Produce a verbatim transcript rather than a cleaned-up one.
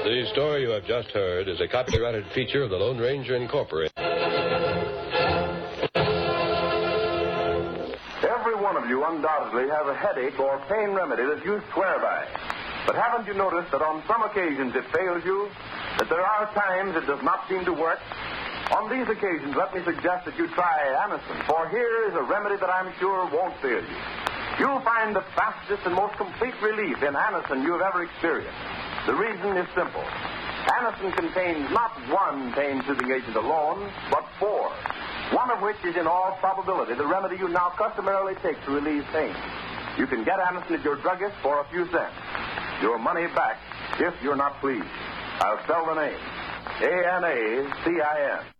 The story you have just heard is a copyrighted feature of the Lone Ranger Incorporated. Every one of you undoubtedly has a headache or pain remedy that you swear by. But haven't you noticed that on some occasions it fails you? That there are times it does not seem to work? On these occasions, let me suggest that you try Anacin, for here is a remedy that I'm sure won't fail you. You'll find the fastest and most complete relief in Anacin you have ever experienced. The reason is simple. Anacin contains not one pain-soothing agent alone, but four, one of which is in all probability the remedy you now customarily take to relieve pain. You can get Anacin at your druggist for a few cents. Your money back if you're not pleased. I'll spell the name. A N A C I N.